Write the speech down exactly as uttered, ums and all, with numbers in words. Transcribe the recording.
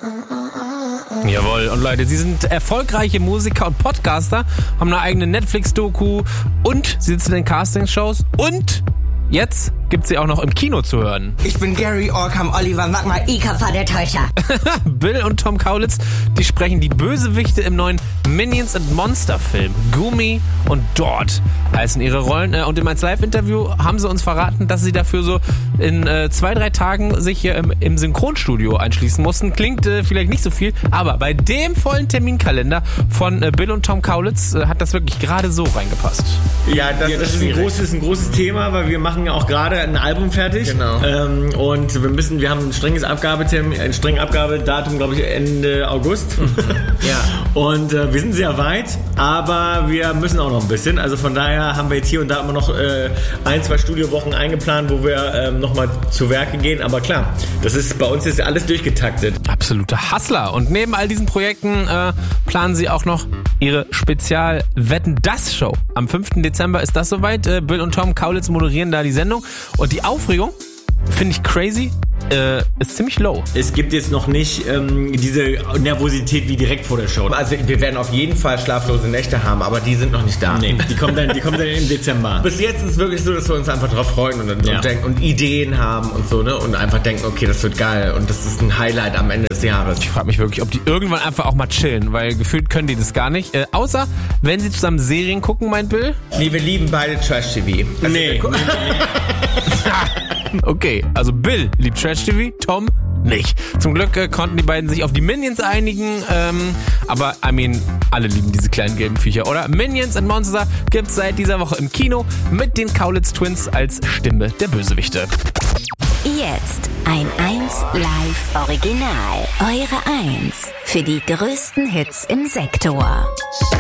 Jawohl, und Leute, sie sind erfolgreiche Musiker und Podcaster, haben eine eigene Netflix-Doku und sie sitzen in Castingshows und jetzt gibt sie auch noch im Kino zu hören. Ich bin Gary Orkham Oliver Magma, Ika war der Täuscher. Bill und Tom Kaulitz, die sprechen die Bösewichte im neuen Minions and Monster Film. Gumi und Dort heißen ihre Rollen. Und in eins Live-Interview haben sie uns verraten, dass sie dafür so in äh, zwei, drei Tagen sich hier im, im Synchronstudio einschließen mussten. Klingt äh, vielleicht nicht so viel, aber bei dem vollen Terminkalender von äh, Bill und Tom Kaulitz äh, hat das wirklich gerade so reingepasst. Ja, das, ja, das ist, ein großes, ein großes Thema, weil wir machen ja auch gerade ein Album fertig. Genau. Ähm, und wir müssen, wir haben ein strenges Abgabetermin, ein strenges Abgabedatum, glaube ich, Ende August. Ja. Und äh, wir sind sehr weit, aber wir müssen auch noch ein bisschen. Also von daher haben wir jetzt hier und da immer noch äh, ein, zwei Studiowochen eingeplant, wo wir ähm, nochmal zu Werke gehen. Aber klar, das ist bei uns ist alles durchgetaktet. Absolute Hustler. Und neben all diesen Projekten äh, planen sie auch noch ihre Spezial-Wetten-Das-Show. Am fünften Dezember ist das soweit. Äh, Bill und Tom Kaulitz moderieren da die Sendung. Und die Aufregung, finde ich crazy, äh, ist ziemlich low. Es gibt jetzt noch nicht ähm, diese Nervosität wie direkt vor der Show. Also wir werden auf jeden Fall schlaflose Nächte haben, aber die sind noch nicht da. Nee, die kommen dann, die kommen dann im Dezember. Bis jetzt ist es wirklich so, dass wir uns einfach drauf freuen und, und, ja. und, denken, und Ideen haben und so, ne? Und einfach denken, okay, das wird geil und das ist ein Highlight am Ende des Jahres. Ich frage mich wirklich, ob die irgendwann einfach auch mal chillen, weil gefühlt können die das gar nicht. Äh, außer, wenn sie zusammen Serien gucken, meint Bill. Nee, wir lieben beide Trash-T V. Also nee. Okay, also Bill liebt Trash-T V, Tom nicht. Zum Glück äh, konnten die beiden sich auf die Minions einigen, ähm, aber, I mean, alle lieben diese kleinen gelben Viecher, oder? Minions and Monster gibt's seit dieser Woche im Kino mit den Kaulitz Twins als Stimme der Bösewichte. Jetzt ein eins Live Original. Eure eins für die größten Hits im Sektor.